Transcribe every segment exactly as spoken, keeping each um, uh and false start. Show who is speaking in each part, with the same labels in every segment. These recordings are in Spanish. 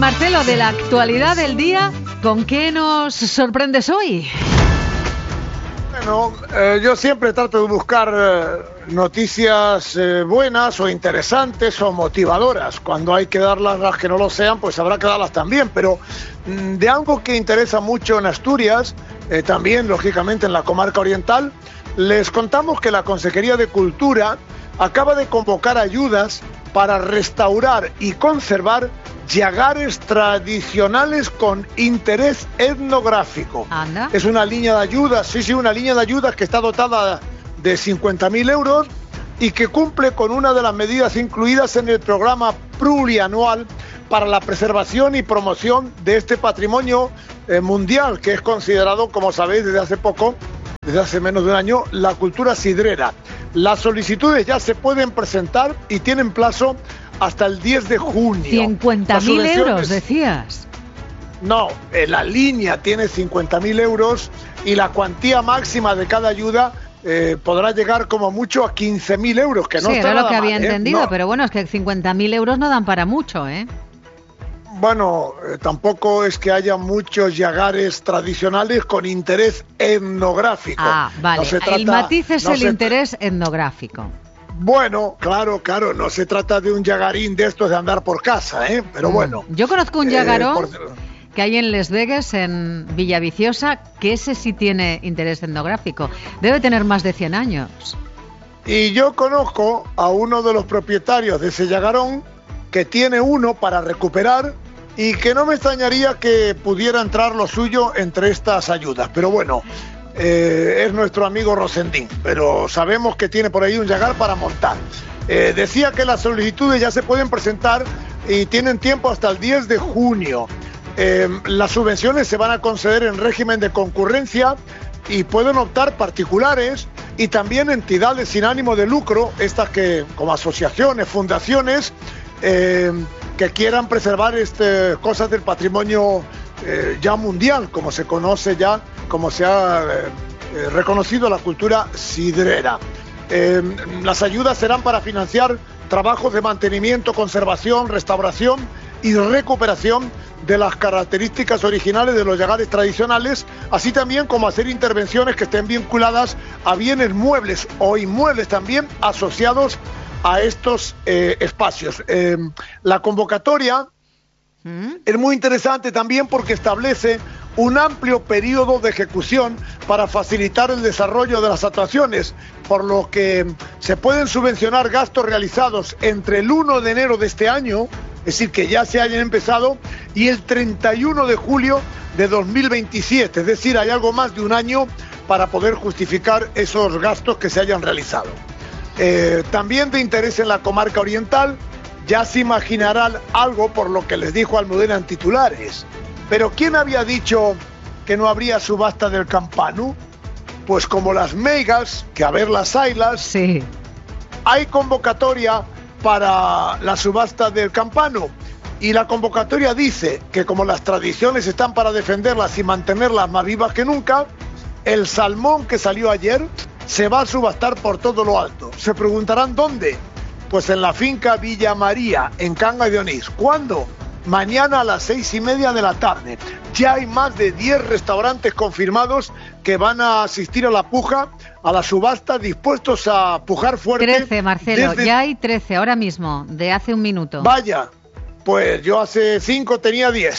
Speaker 1: Marcelo, de la actualidad del día, ¿con qué nos sorprendes hoy?
Speaker 2: Bueno, eh, yo siempre trato de buscar eh, noticias eh, buenas o interesantes o motivadoras. Cuando hay que darlas las que no lo sean, pues habrá que darlas también. Pero mm, de algo que interesa mucho en Asturias, eh, también lógicamente en la comarca oriental, les contamos que la Consejería de Cultura acaba de convocar ayudas para restaurar y conservar llagares tradicionales con interés etnográfico.
Speaker 1: Anda.
Speaker 2: Es una línea de ayudas, sí, sí, una línea de ayudas que está dotada de cincuenta mil euros y que cumple con una de las medidas incluidas en el programa plurianual para la preservación y promoción de este patrimonio eh, mundial, que es considerado, como sabéis, desde hace poco, desde hace menos de un año, la cultura sidrera. Las solicitudes ya se pueden presentar y tienen plazo hasta el diez de junio.
Speaker 1: cincuenta mil euros, decías.
Speaker 2: No, eh, la línea tiene cincuenta mil euros y la cuantía máxima de cada ayuda eh, podrá llegar como mucho a quince mil euros, que no
Speaker 1: sí,
Speaker 2: está
Speaker 1: era lo
Speaker 2: nada
Speaker 1: que había
Speaker 2: mal, ¿eh?
Speaker 1: entendido,
Speaker 2: No.
Speaker 1: pero bueno, es que cincuenta mil euros no dan para mucho, ¿eh?
Speaker 2: Bueno, eh, tampoco es que haya muchos llagares tradicionales con interés etnográfico.
Speaker 1: Ah, vale.
Speaker 2: No se trata-
Speaker 1: el matiz es
Speaker 2: no
Speaker 1: el
Speaker 2: se-
Speaker 1: interés etnográfico.
Speaker 2: Bueno, claro, claro, no se trata de un llagarín de estos de andar por casa, ¿eh? Pero bueno.
Speaker 1: Mm. Yo conozco un
Speaker 2: eh,
Speaker 1: llagarón
Speaker 2: por-
Speaker 1: que hay en Les Vegas, en Villaviciosa, que ese sí tiene interés etnográfico. Debe tener más de cien años.
Speaker 2: Y yo conozco a uno de los propietarios de ese llagarón que tiene uno para recuperar y que no me extrañaría que pudiera entrar lo suyo entre estas ayudas. Pero bueno, eh, es nuestro amigo Rosendín, pero sabemos que tiene por ahí un llagar para montar. Eh, decía que las solicitudes ya se pueden presentar y tienen tiempo hasta el diez de junio. Eh, las subvenciones se van a conceder en régimen de concurrencia y pueden optar particulares y también entidades sin ánimo de lucro, estas que como asociaciones, fundaciones, eh, que quieran preservar este, cosas del patrimonio eh, ya mundial, como se conoce ya, como se ha eh, eh, reconocido la cultura sidrera. Eh, las ayudas serán para financiar trabajos de mantenimiento, conservación, restauración y recuperación de las características originales de los llagares tradicionales, así también como hacer intervenciones que estén vinculadas a bienes muebles o inmuebles también asociados a estos eh, espacios. Eh, la convocatoria
Speaker 1: ¿Mm?
Speaker 2: es muy interesante también porque establece un amplio periodo de ejecución para facilitar el desarrollo de las actuaciones, por lo que se pueden subvencionar gastos realizados entre el uno de enero de este año, es decir, que ya se hayan empezado, y el treinta y uno de julio de dos mil veintisiete, es decir, hay algo más de un año para poder justificar esos gastos que se hayan realizado. Eh, también de interés en la comarca oriental, ya se imaginarán algo por lo que les dijo Almudena en titulares. Pero ¿quién había dicho que no habría subasta del campano? Pues como las meigas, que a ver las ailas,
Speaker 1: Sí.
Speaker 2: hay convocatoria para la subasta del campano. Y la convocatoria dice que como las tradiciones están para defenderlas y mantenerlas más vivas que nunca, el salmón que salió ayer se va a subastar por todo lo alto. Se preguntarán ¿dónde? Pues en la finca Villa María, en Cangas de Onís. ¿Cuándo? Mañana a las seis y media de la tarde. Ya hay más de diez restaurantes confirmados que van a asistir a la puja, a la subasta, dispuestos a pujar fuerte.
Speaker 1: trece, Marcelo,
Speaker 2: desde-
Speaker 1: ya hay trece ahora mismo, de hace un minuto.
Speaker 2: Vaya, pues yo hace cinco tenía diez.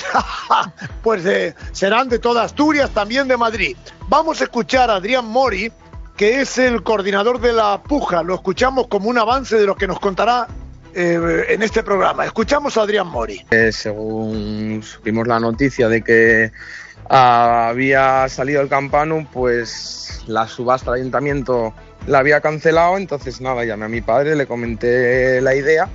Speaker 2: Pues eh, serán de toda Asturias, también de Madrid. Vamos a escuchar a Adrián Mori, que es el coordinador de la puja. Lo escuchamos como un avance de lo que nos contará eh, en este programa. Escuchamos a Adrián Mori.
Speaker 3: Eh, según supimos la noticia de que ah, había salido el campano, pues la subasta del ayuntamiento la había cancelado. Entonces nada, llamé a mi padre, le comenté la idea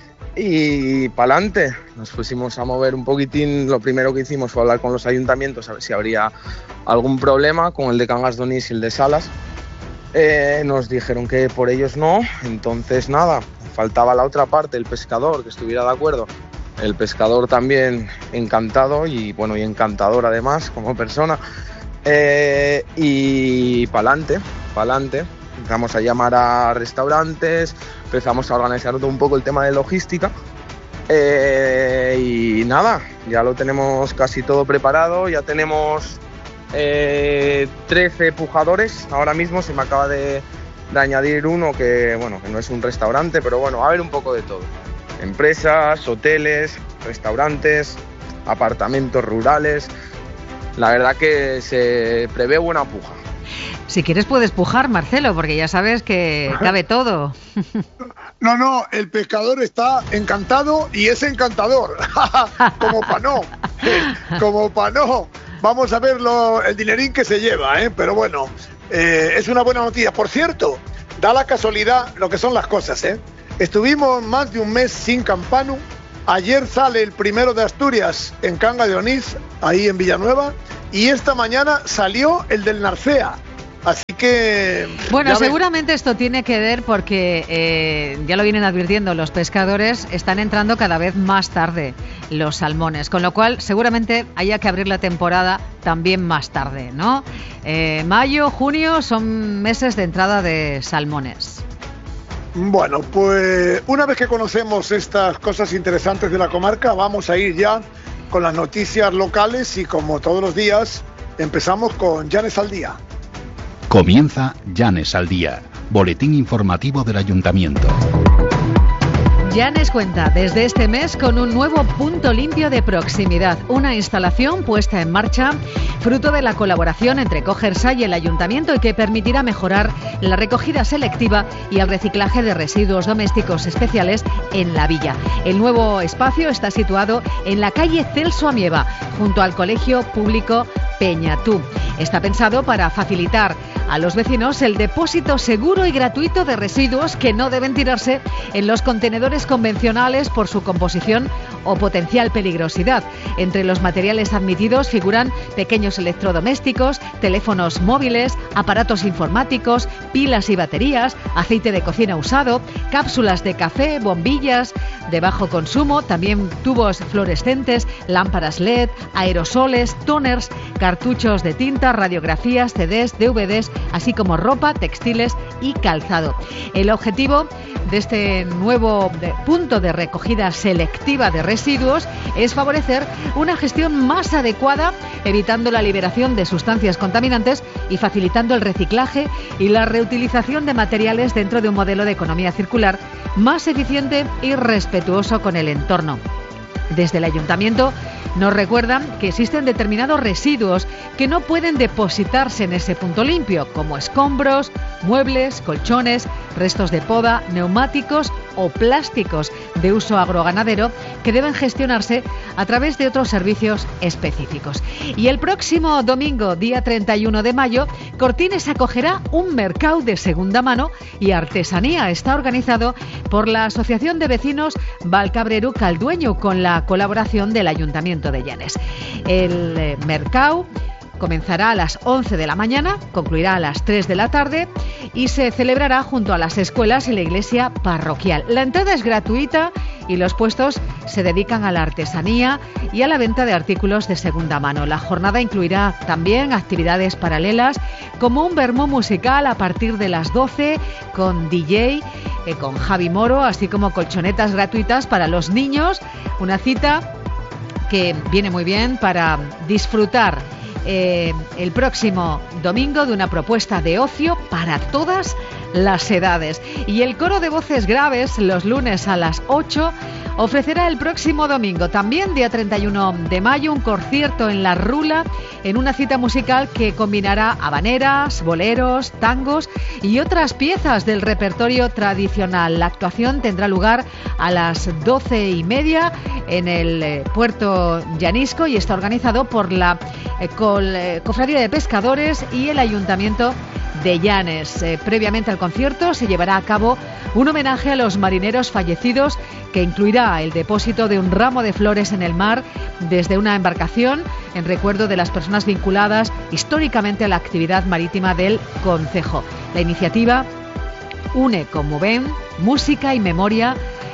Speaker 3: y pa'lante. Nos pusimos a mover un poquitín. Lo primero que hicimos fue hablar con los ayuntamientos a ver si habría algún problema con el de Cangas de Onís y el de Salas. Eh, nos dijeron que por ellos no. Entonces nada, faltaba la otra parte, el pescador, que estuviera de acuerdo. El pescador también encantado y bueno, y encantador además como persona. Eh, y pa'lante, pa'lante. Empezamos a llamar a restaurantes, empezamos a organizar todo un poco el tema de logística. Eh, y nada, ya lo tenemos casi todo preparado, ya tenemos eh, trece pujadores, ahora mismo se me acaba de, de añadir uno que, bueno, que no es un restaurante, pero bueno, va a haber un poco de todo, empresas, hoteles, restaurantes, apartamentos rurales, la verdad que se prevé buena puja.
Speaker 1: Si quieres puedes pujar, Marcelo, porque ya sabes que cabe todo.
Speaker 2: No, no, el pescador está encantado y es encantador. Como pa' no. Como pa' no. Vamos a ver lo, el dinerín que se lleva, ¿eh? Pero bueno, eh, es una buena noticia. Por cierto, da la casualidad lo que son las cosas, ¿eh? Estuvimos más de un mes sin campanu. Ayer sale el primero de Asturias en Canga de Onís, ahí en Villanueva. Y esta mañana salió el del Narcea. Así que...
Speaker 1: Bueno, seguramente esto tiene que ver porque, eh, ya lo vienen advirtiendo los pescadores, están entrando cada vez más tarde los salmones, con lo cual seguramente haya que abrir la temporada también más tarde, ¿no? Eh, mayo, junio son meses de entrada de salmones.
Speaker 2: Bueno, pues una vez que conocemos estas cosas interesantes de la comarca, vamos a ir ya con las noticias locales y como todos los días empezamos con Llanes al Día.
Speaker 4: Comienza Llanes al Día, boletín informativo del Ayuntamiento.
Speaker 1: Llanes cuenta desde este mes con un nuevo punto limpio de proximidad, una instalación puesta en marcha fruto de la colaboración entre Cogersa y el Ayuntamiento y que permitirá mejorar la recogida selectiva y el reciclaje de residuos domésticos especiales en la villa. El nuevo espacio está situado en la calle Celso Amieva, junto al Colegio Público Peñatú. Está pensado para facilitar a los vecinos el depósito seguro y gratuito de residuos que no deben tirarse en los contenedores convencionales por su composición o potencial peligrosidad. Entre los materiales admitidos figuran pequeños electrodomésticos, teléfonos móviles, aparatos informáticos, pilas y baterías, aceite de cocina usado, cápsulas de café, bombillas de bajo consumo, también tubos fluorescentes, lámparas L E D, aerosoles, toners, cartuchos de tinta, radiografías, C Ds, D V Ds, así como ropa, textiles y calzado. El objetivo de este nuevo punto de recogida selectiva de residuos es favorecer una gestión más adecuada, evitando la liberación de sustancias contaminantes y facilitando el reciclaje y la reutilización de materiales dentro de un modelo de economía circular más eficiente y respetuoso con el entorno. Desde el Ayuntamiento nos recuerdan que existen determinados residuos que no pueden depositarse en ese punto limpio, como escombros, muebles, colchones, restos de poda, neumáticos o plásticos de uso agroganadero que deben gestionarse a través de otros servicios específicos. Y el próximo domingo, día treinta y uno de mayo, Cortines acogerá un mercado de segunda mano y artesanía. Está organizado por la Asociación de Vecinos Valcabreru Caldueño con la colaboración del Ayuntamiento de Llanes. El eh, mercado comenzará a las once de la mañana, concluirá a las tres de la tarde y se celebrará junto a las escuelas y la iglesia parroquial. La entrada es gratuita y los puestos se dedican a la artesanía y a la venta de artículos de segunda mano. La jornada incluirá también actividades paralelas como un vermú musical a partir de las doce con D J, eh, con Javi Moro, así como colchonetas gratuitas para los niños. Una cita que viene muy bien para disfrutar Eh, el próximo domingo de una propuesta de ocio para todas las edades. Y el coro de voces graves los lunes a las ocho ofrecerá el próximo domingo, también día treinta y uno de mayo, un concierto en La Rula en una cita musical que combinará habaneras, boleros, tangos y otras piezas del repertorio tradicional. La actuación tendrá lugar a las doce y media en el eh, puerto llanisco y está organizado por la eh, col, eh, Cofradía de Pescadores y el Ayuntamiento de Llanes. Eh, previamente al concierto se llevará a cabo un homenaje a los marineros fallecidos que incluirá el depósito de un ramo de flores en el mar desde una embarcación en recuerdo de las personas vinculadas históricamente a la actividad marítima del concejo. La iniciativa une, como ven, música y memoria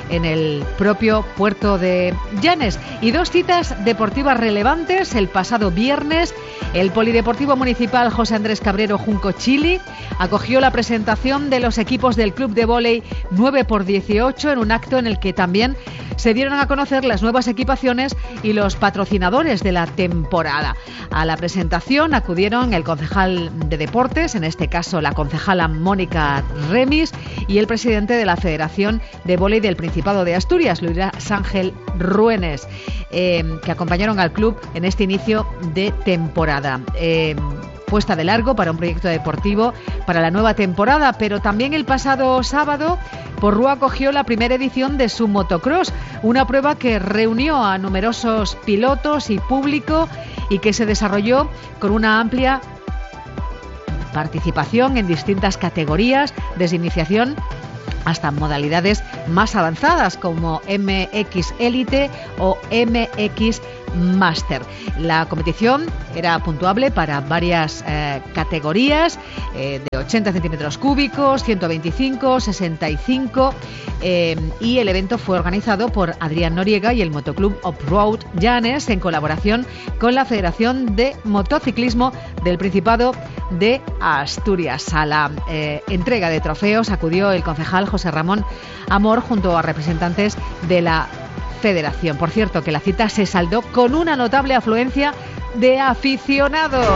Speaker 1: en el propio puerto de Llanes. Y dos citas deportivas relevantes. El pasado viernes, el Polideportivo Municipal José Andrés Cabrero Junco Chili acogió la presentación de los equipos del Club de Vóley nueve por dieciocho en un acto en el que también se dieron a conocer las nuevas equipaciones y los patrocinadores de la temporada. A la presentación acudieron el concejal de deportes, en este caso la concejala Mónica Remis, y el presidente de la Federación de Vóley del Principado de Asturias, Luis Ángel Ruenes, eh, que acompañaron al club en este inicio de temporada. Eh, puesta de largo para un proyecto deportivo para la nueva temporada, pero también el pasado sábado Porrúa acogió la primera edición de su motocross, una prueba que reunió a numerosos pilotos y público y que se desarrolló con una amplia participación en distintas categorías, desde iniciación hasta modalidades más avanzadas como M X Elite o M X Master. La competición era puntuable para varias eh, categorías eh, de ochenta centímetros cúbicos, ciento veinticinco, sesenta y cinco eh, y el evento fue organizado por Adrián Noriega y el Motoclub Off-Road Llanes en colaboración con la Federación de Motociclismo del Principado de Asturias. A la eh, entrega de trofeos acudió el concejal José Ramón Amor junto a representantes de la Federación. Por cierto, que la cita se saldó con una notable afluencia de aficionados.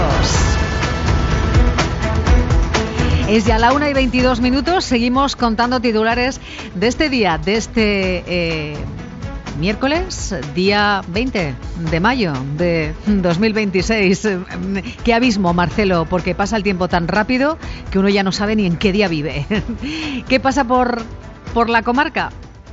Speaker 1: Es ya la una y veintidós minutos. Seguimos contando titulares de este día, de este eh, miércoles, día veinte de mayo de dos mil veintiséis. Qué abismo, Marcelo, porque pasa el tiempo tan rápido que uno ya no sabe ni en qué día vive. ¿Qué pasa por, por la comarca?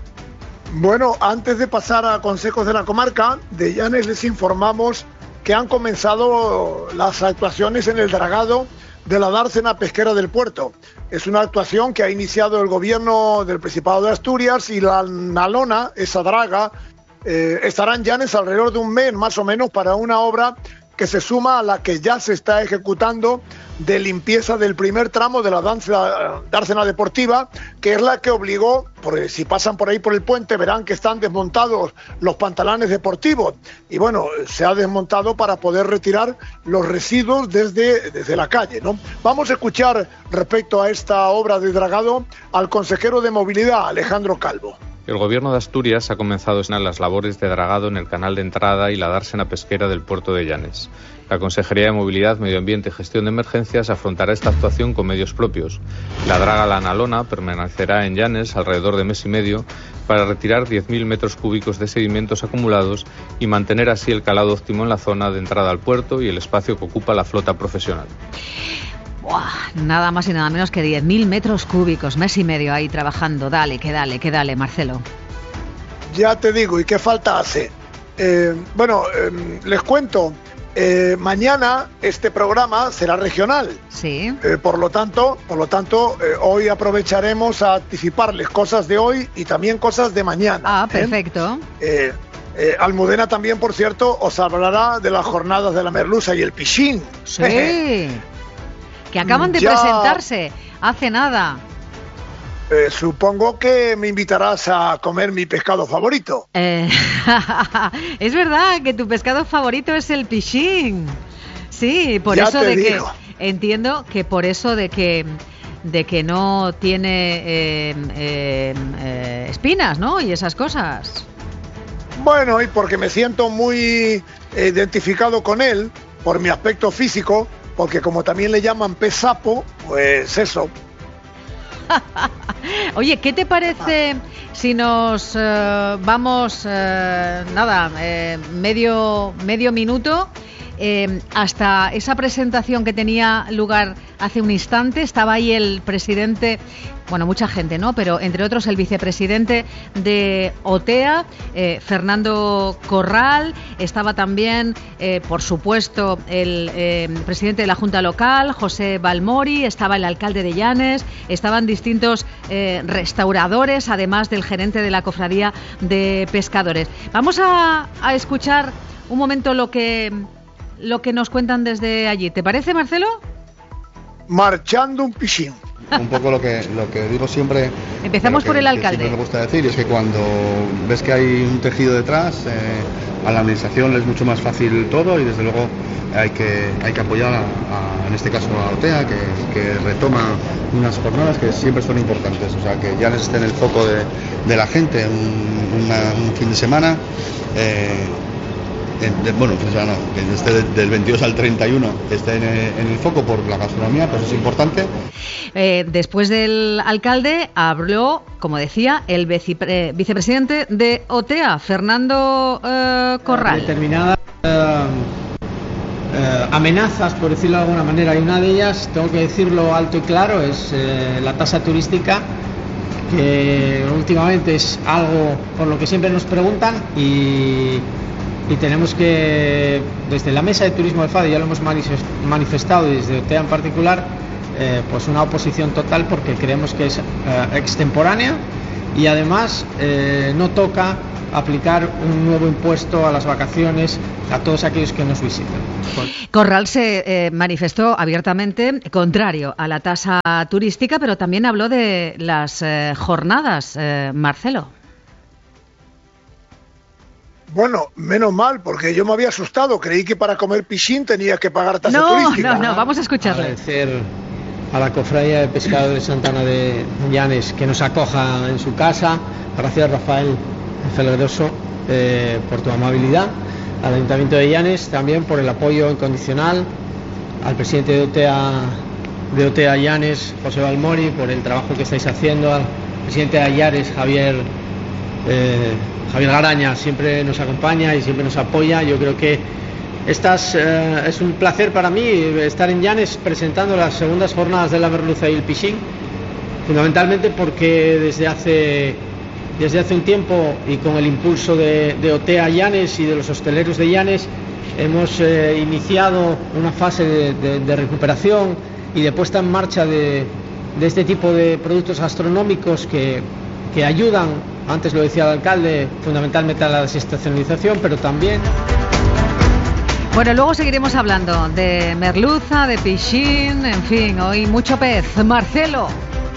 Speaker 2: Bueno, antes de pasar a consejos de la comarca, de Llanes les informamos que han comenzado las actuaciones en el dragado de la dársena pesquera del puerto. Es una actuación que ha iniciado el gobierno del Principado de Asturias y la Nalona, esa draga, eh, estará en Llanes alrededor de un mes más o menos para una obra que se suma a la que ya se está ejecutando de limpieza del primer tramo de la danza, dársena deportiva, que es la que obligó, porque si pasan por ahí por el puente verán que están desmontados los pantalones deportivos y bueno, se ha desmontado para poder retirar los residuos desde, desde la calle, ¿no? Vamos a escuchar respecto a esta obra de dragado al consejero de Movilidad, Alejandro Calvo.
Speaker 5: El Gobierno de Asturias ha comenzado las labores de dragado en el canal de entrada y la dársena pesquera del puerto de Llanes. La Consejería de Movilidad, Medio Ambiente y Gestión de Emergencias afrontará esta actuación con medios propios. La draga La Nalona permanecerá en Llanes alrededor de mes y medio para retirar diez mil metros cúbicos de sedimentos acumulados y mantener así el calado óptimo en la zona de entrada al puerto y el espacio que ocupa la flota profesional.
Speaker 1: Buah, nada más y nada menos que diez mil metros cúbicos, mes y medio ahí trabajando. Dale, que dale, que dale, Marcelo.
Speaker 2: Ya te digo, ¿y qué falta hace? Eh, bueno, eh, les cuento, eh, mañana este programa será regional.
Speaker 1: Sí.
Speaker 2: Eh, por lo tanto, por lo tanto eh, hoy aprovecharemos a anticiparles cosas de hoy y también cosas de mañana.
Speaker 1: Ah, perfecto.
Speaker 2: ¿eh? Eh, eh, Almudena también, por cierto, os hablará de las jornadas de la merluza y el pichín.
Speaker 1: Sí. Que acaban de
Speaker 2: ya,
Speaker 1: presentarse hace nada.
Speaker 2: Eh, supongo que me invitarás a comer mi pescado favorito.
Speaker 1: Eh, es verdad que tu pescado favorito es el pichín. Sí, por
Speaker 2: ya
Speaker 1: eso
Speaker 2: te
Speaker 1: de
Speaker 2: digo.
Speaker 1: que entiendo que por eso de que de que no tiene eh, eh, eh, espinas, ¿no? Y esas cosas.
Speaker 2: Bueno, y porque me siento muy identificado con él por mi aspecto físico. Porque como también le llaman pez sapo, pues eso.
Speaker 1: Oye, ¿qué te parece si nos uh, vamos, uh, nada, eh, medio, medio minuto eh, hasta esa presentación que tenía lugar hace un instante? Estaba ahí el presidente, bueno, mucha gente, ¿no? Pero entre otros el vicepresidente de OTEA, eh, Fernando Corral, estaba también, eh, por supuesto, el eh, presidente de la Junta Local, José Balmori, estaba el alcalde de Llanes, estaban distintos eh, restauradores, además del gerente de la Cofradía de Pescadores. Vamos a, a escuchar un momento lo que, lo que nos cuentan desde allí. ¿Te parece, Marcelo?
Speaker 2: Marchando un pichín.
Speaker 6: un poco lo que lo que digo siempre.
Speaker 1: Empezamos
Speaker 6: que,
Speaker 1: por el alcalde.
Speaker 6: Que siempre me gusta decir, es que cuando ves que hay un tejido detrás, eh, a la administración le es mucho más fácil todo y desde luego hay que hay que apoyar a, a, en este caso a Otea, que, que retoma unas jornadas que siempre son importantes, o sea que ya les esté en el foco de, de la gente un, una, un fin de semana. Eh, De, bueno, pues ya no, que esté del veintidós al treinta y uno esté en, en el foco por la gastronomía, pues es importante.
Speaker 1: Eh, después del alcalde habló, como decía, el vicepre, vicepresidente de Otea, Fernando eh, Corral.
Speaker 7: Determinadas eh, eh, amenazas, por decirlo de alguna manera, y una de ellas, tengo que decirlo alto y claro, es eh, la tasa turística, que últimamente es algo por lo que siempre nos preguntan y... y tenemos que, desde la mesa de turismo del Fado, ya lo hemos manifestado, y desde Otea en particular, eh, pues una oposición total, porque creemos que es eh, extemporánea y además eh, no toca aplicar un nuevo impuesto a las vacaciones a todos aquellos que nos visiten.
Speaker 1: Corral se eh, manifestó abiertamente contrario a la tasa turística, pero también habló de las eh, jornadas, eh, Marcelo.
Speaker 2: Bueno, menos mal, porque yo me había asustado. Creí que para comer pichín tenía que pagar tasa
Speaker 1: no,
Speaker 2: turística.
Speaker 1: No, no, vamos a escucharle.
Speaker 7: Agradecer a la Cofradía de Pescadores de Santa Ana de Llanes que nos acoja en su casa. Gracias, Rafael Felgroso, eh, por tu amabilidad. Al Ayuntamiento de Llanes también por el apoyo incondicional. Al presidente de Otea, de Otea Llanes, José Balmori, por el trabajo que estáis haciendo. Al presidente de Ayares, Javier... Eh, Javier Garaña, siempre nos acompaña y siempre nos apoya. Yo creo que estas, eh, es un placer para mí estar en Llanes presentando las segundas jornadas de la merluza y el pichín, fundamentalmente porque desde hace desde hace un tiempo y con el impulso de, de Otea Llanes y de los hosteleros de Llanes hemos eh, iniciado una fase de, de, de recuperación y de puesta en marcha de, de este tipo de productos gastronómicos que, que ayudan, antes lo decía el alcalde, fundamentalmente a la desestacionalización, pero también...
Speaker 1: Bueno, luego seguiremos hablando de merluza, de pichín, en fin, hoy mucho pez. Marcelo.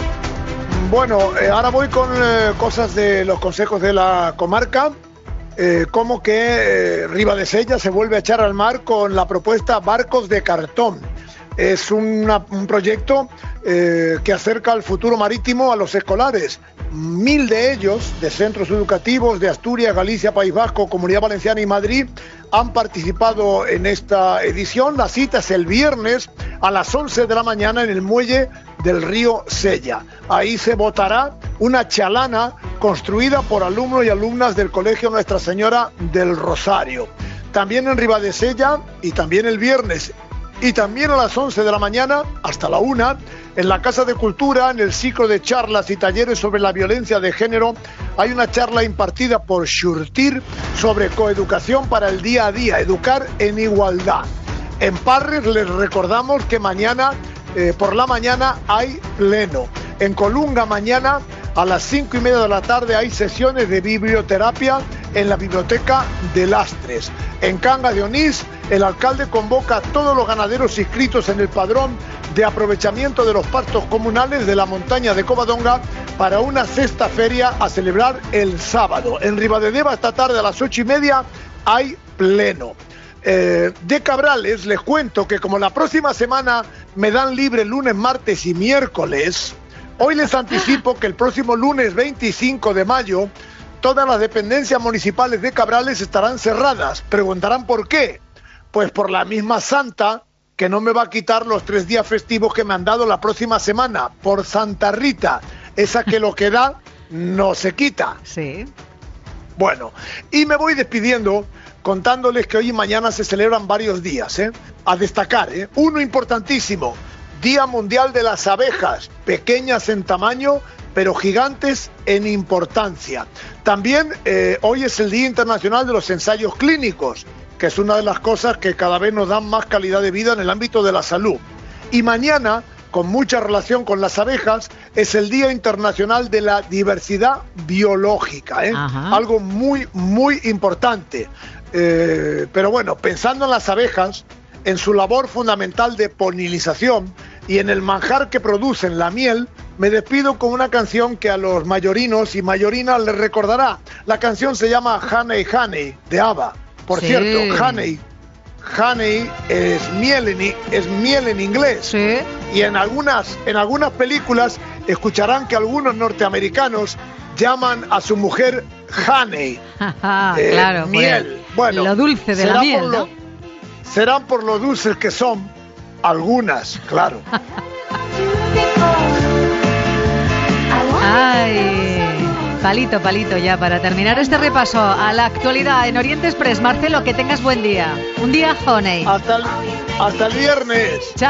Speaker 2: Bueno, eh, ahora voy con eh, cosas de los consejos de la comarca, eh, como que eh, Ribadesella se vuelve a echar al mar con la propuesta Barcos de Cartón. Es una, un proyecto eh, que acerca el futuro marítimo a los escolares. Mil de ellos, de centros educativos de Asturias, Galicia, País Vasco, Comunidad Valenciana y Madrid, han participado en esta edición. La cita es el viernes a las once de la mañana en el muelle del río Sella. Ahí se votará una chalana construida por alumnos y alumnas del Colegio Nuestra Señora del Rosario. También en Ribadesella, y también el viernes, y también a las once de la mañana hasta la una, en la Casa de Cultura, en el ciclo de charlas y talleres sobre la violencia de género, hay una charla impartida por Xurtir sobre coeducación para el día a día, educar en igualdad. En Parres les recordamos que mañana, eh, por la mañana, hay pleno. En Colunga mañana a las cinco y media de la tarde hay sesiones de biblioterapia en la biblioteca de Lastres. En Cangas de Onís, el alcalde convoca a todos los ganaderos inscritos en el padrón de aprovechamiento de los pastos comunales de la montaña de Covadonga para una sexta feria a celebrar el sábado. En Ribadedeva esta tarde a las ocho y media hay pleno. Eh, de Cabrales les cuento que como la próxima semana me dan libre lunes, martes y miércoles, hoy les anticipo que el próximo lunes veinticinco de mayo todas las dependencias municipales de Cabrales estarán cerradas. Preguntarán por qué. Pues por la misma santa que no me va a quitar los tres días festivos que me han dado la próxima semana, por Santa Rita, esa que lo que da no se quita.
Speaker 1: Sí.
Speaker 2: Bueno, y me voy despidiendo contándoles que hoy y mañana se celebran varios días, ¿eh? A destacar, ¿eh? Uno importantísimo, Día Mundial de las Abejas, pequeñas en tamaño, pero gigantes en importancia. También eh, hoy es el Día Internacional de los Ensayos Clínicos, que es una de las cosas que cada vez nos dan más calidad de vida en el ámbito de la salud. Y mañana, con mucha relación con las abejas, es el Día Internacional de la Diversidad Biológica, ¿eh? Algo muy, muy importante. Eh, pero bueno, pensando en las abejas, en su labor fundamental de polinización, y en el manjar que producen, la miel, me despido con una canción que a los mayorinos y mayorinas les recordará. La canción se llama Honey Honey, de ABBA. Por
Speaker 1: sí.
Speaker 2: cierto, honey, honey es miel en, es miel en inglés.
Speaker 1: Sí.
Speaker 2: Y en algunas, en algunas películas escucharán que algunos norteamericanos llaman a su mujer honey.
Speaker 1: eh, claro,
Speaker 2: miel. Bueno,
Speaker 1: lo dulce de la miel, ¿no?
Speaker 2: Lo, serán por lo dulces que son algunas, claro.
Speaker 1: Ay, palito, palito ya para terminar este repaso a la actualidad en Oriente Express. Marcelo, que tengas buen día. Un día honey.
Speaker 2: Hasta el, hasta el viernes.
Speaker 1: Chao.